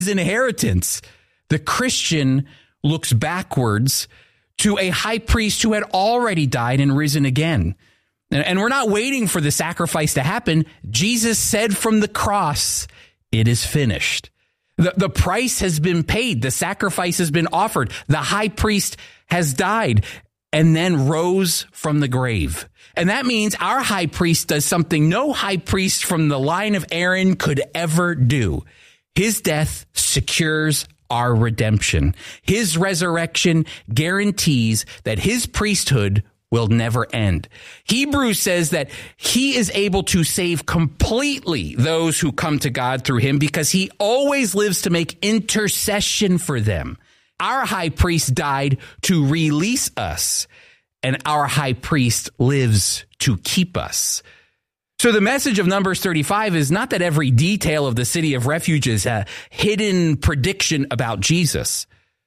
inheritance. The Christian looks backwards to a high priest who had already died and risen again. And we're not waiting for the sacrifice to happen. Jesus said from the cross, it is finished. The price has been paid. The sacrifice has been offered. The high priest has died and then rose from the grave. And that means our high priest does something no high priest from the line of Aaron could ever do. His death secures our redemption. His resurrection guarantees that his priesthood will never end. Hebrews says that he is able to save completely those who come to God through him because he always lives to make intercession for them. Our high priest died to release us, and our high priest lives to keep us. So the message of Numbers 35 is not that every detail of the city of refuge is a hidden prediction about Jesus.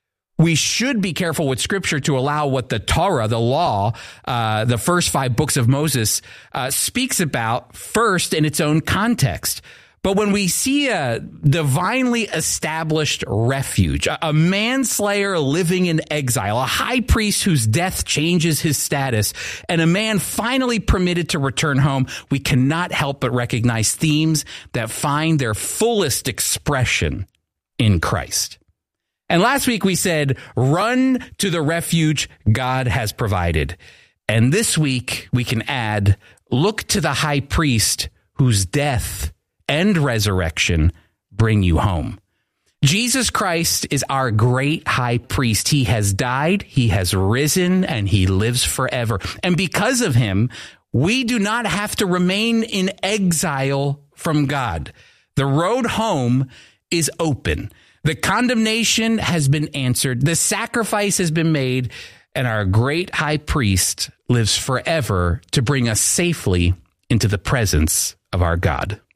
We should be careful with Scripture to allow what the Torah, the law, the first 5 books of Moses, speaks about first in its own context. But when we see a divinely established refuge, a manslayer living in exile, a high priest whose death changes his status, and a man finally permitted to return home, we cannot help but recognize themes that find their fullest expression in Christ. And last week we said, run to the refuge God has provided. And this week we can add, look to the high priest whose death and resurrection bring you home. Jesus Christ is our great high priest. He has died, he has risen, and he lives forever. And because of him, we do not have to remain in exile from God. The road home is open. The condemnation has been answered. The sacrifice has been made, and our great high priest lives forever to bring us safely into the presence of our God.